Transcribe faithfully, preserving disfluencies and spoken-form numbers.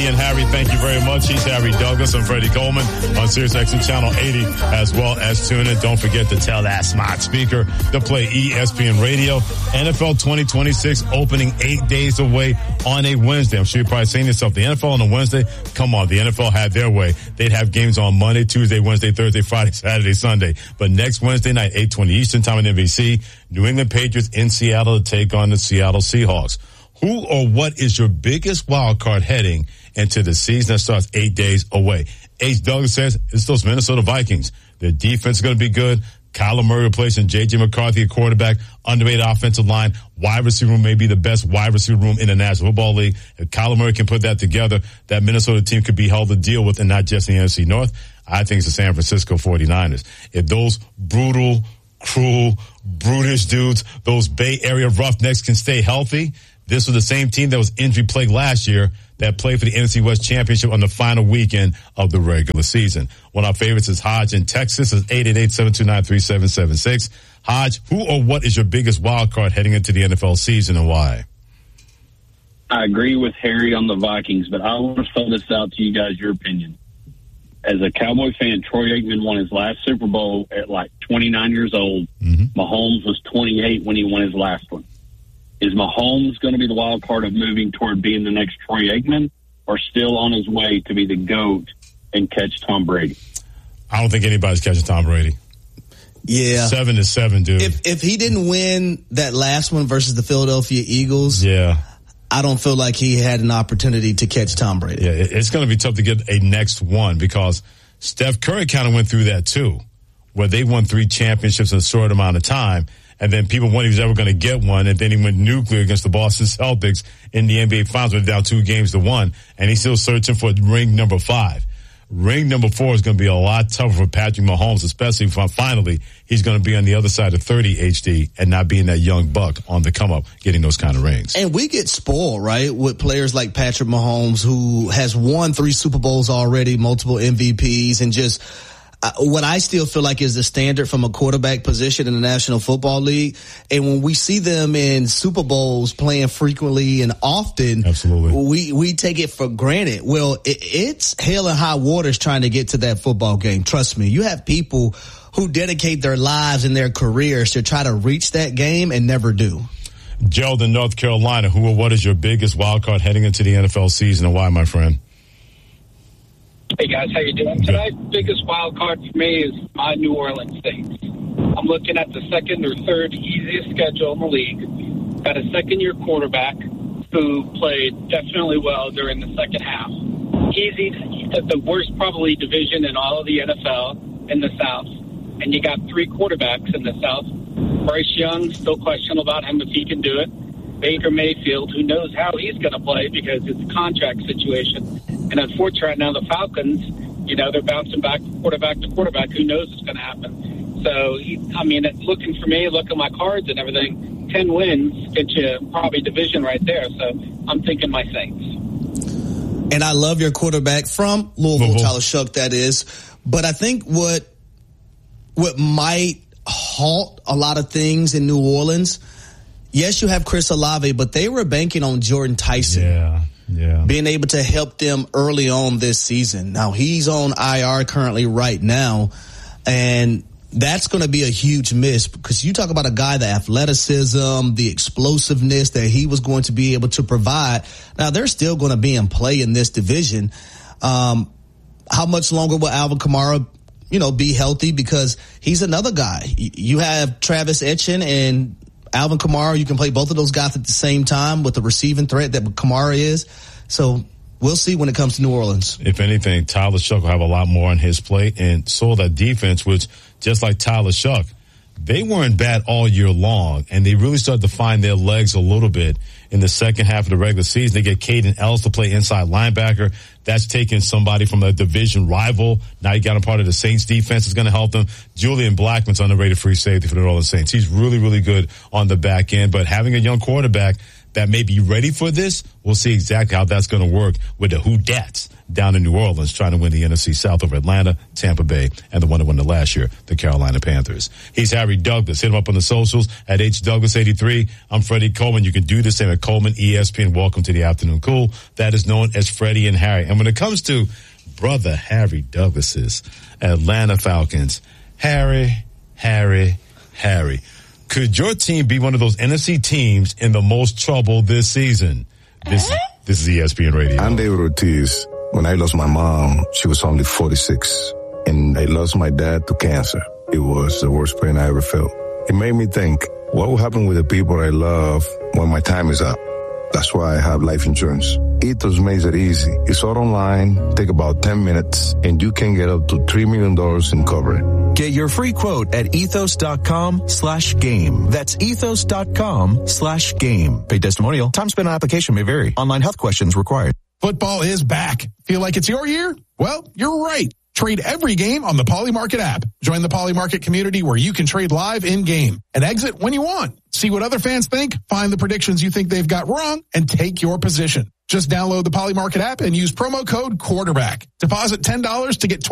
Eddie and Harry, thank you very much. He's Harry Douglas. I'm Freddie Coleman on SiriusXM Channel eighty, as well as tune in. Don't forget to tell that smart speaker to play E S P N Radio. N F L twenty twenty-six opening eight days away on a Wednesday. I'm sure you're probably saying to yourself, the N F L on a Wednesday? Come on, the N F L had their way. They'd have games on Monday, Tuesday, Wednesday, Thursday, Friday, Saturday, Sunday. But next Wednesday night, eight twenty Eastern Time on N B C, New England Patriots in Seattle to take on the Seattle Seahawks. Who or what is your biggest wild card heading into the season that starts eight days away? H. Douglas says it's those Minnesota Vikings. Their defense is going to be good. Kyler Murray replacing J J. McCarthy, a quarterback, underrated offensive line, wide receiver room may be the best wide receiver room in the National Football League. If Kyler Murray can put that together, that Minnesota team could be held to deal with, and not just in the N F C North. I think it's the San Francisco forty-niners. If those brutal, cruel, brutish dudes, those Bay Area roughnecks can stay healthy, this was the same team that was injury-plagued last year that played for the N F C West Championship on the final weekend of the regular season. One of our favorites is Hodge in Texas. It's eight eight eight, seven two nine, three seven seven six. Hodge, who or what is your biggest wild card heading into the N F L season, and why? I agree with Harry on the Vikings, but I want to throw this out to you guys, your opinion. As a Cowboy fan, Troy Aikman won his last Super Bowl at like twenty-nine years old. Mm-hmm. Mahomes was twenty-eight when he won his last one. Is Mahomes going to be the wild card of moving toward being the next Troy Aikman, or still on his way to be the GOAT and catch Tom Brady? I don't think anybody's catching Tom Brady. Yeah. Seven to seven, dude. If if he didn't win that last one versus the Philadelphia Eagles, yeah, I don't feel like he had an opportunity to catch Tom Brady. Yeah, it's going to be tough to get a next one because Steph Curry kind of went through that too, where they won three championships in a short amount of time. And then people wondered he was ever going to get one. And then he went nuclear against the Boston Celtics in the N B A Finals, went down two games to one. And he's still searching for ring number five. Ring number four is going to be a lot tougher for Patrick Mahomes, especially if finally he's going to be on the other side of thirty H D and not being that young buck on the come up, getting those kind of rings. And we get spoiled, right, with players like Patrick Mahomes, who has won three Super Bowls already, multiple M V Ps, and just Uh, what I still feel like is the standard from a quarterback position in the National Football League. And when we see them in Super Bowls playing frequently and often, absolutely, we, we take it for granted. Well, it, it's hell and high waters trying to get to that football game. Trust me, you have people who dedicate their lives and their careers to try to reach that game and never do. Gerald in North Carolina, who or what is your biggest wild card heading into the N F L season, and why, my friend? Hey, guys, how you doing? Tonight's biggest wild card for me is my New Orleans Saints. I'm looking at the second or third easiest schedule in the league. Got a second-year quarterback who played definitely well during the second half. Easy, the worst probably division in all of the N F L in the South. And you got three quarterbacks in the South. Bryce Young, still questionable about him if he can do it. Baker Mayfield, who knows how he's going to play because it's a contract situation. And unfortunately, right now, the Falcons, you know, they're bouncing back quarterback to quarterback. Who knows what's going to happen? So, I mean, it's looking for me, look at my cards and everything, ten wins get you probably division right there. So I'm thinking my Saints. And I love your quarterback from Louisville, Louisville. Tyler Shough, that is. But I think what what might halt a lot of things in New Orleans, yes, you have Chris Olave, but they were banking on Jordan Tyson. Yeah. Yeah. Being able to help them early on this season. Now, he's on I R currently right now, and that's going to be a huge miss because you talk about a guy, the athleticism, the explosiveness that he was going to be able to provide. Now, they're still going to be in play in this division. Um, how much longer will Alvin Kamara, you know, be healthy? Because he's another guy. You have Travis Etienne and Alvin Kamara. You can play both of those guys at the same time with the receiving threat that Kamara is. So we'll see when it comes to New Orleans. If anything, Tyler Shough will have a lot more on his plate, and so that defense, which just like Tyler Shough, they weren't bad all year long, and they really started to find their legs a little bit in the second half of the regular season. They get Caden Ellis to play inside linebacker. That's taking somebody from a division rival. Now you got a part of the Saints defense is going to help them. Julian Blackmon's underrated free safety for the New Orleans Saints. He's really, really good on the back end, but having a young quarterback, that may be ready for this. We'll see exactly how that's going to work with the Who Dats down in New Orleans trying to win the N F C South over Atlanta, Tampa Bay, and the one that won the last year, the Carolina Panthers. He's Harry Douglas. Hit him up on the socials at H Douglas eighty-three. I'm Freddie Coleman. You can do the same at Coleman E S P N. Welcome to the Afternoon Cool. That is known as Freddie and Harry. And when it comes to brother Harry Douglas's Atlanta Falcons, Harry, Harry, Harry, could your team be one of those N F C teams in the most trouble this season? This, this is E S P N Radio. I'm David Ortiz. When I lost my mom, she was only forty-six, and I lost my dad to cancer. It was the worst pain I ever felt. It made me think, what will happen with the people I love when my time is up? That's why I have life insurance. Ethos makes it easy. It's all online, take about ten minutes, and you can get up to three million dollars in coverage. Get your free quote at ethos.com slash game. That's ethos.com slash game. Paid testimonial. Time spent on application may vary. Online health questions required. Football is back. Feel like it's your year? Well, you're right. Trade every game on the Polymarket app. Join the Polymarket community where you can trade live in-game and exit when you want. See what other fans think, find the predictions you think they've got wrong, and take your position. Just download the Polymarket app and use promo code quarterback. Deposit ten dollars to get twenty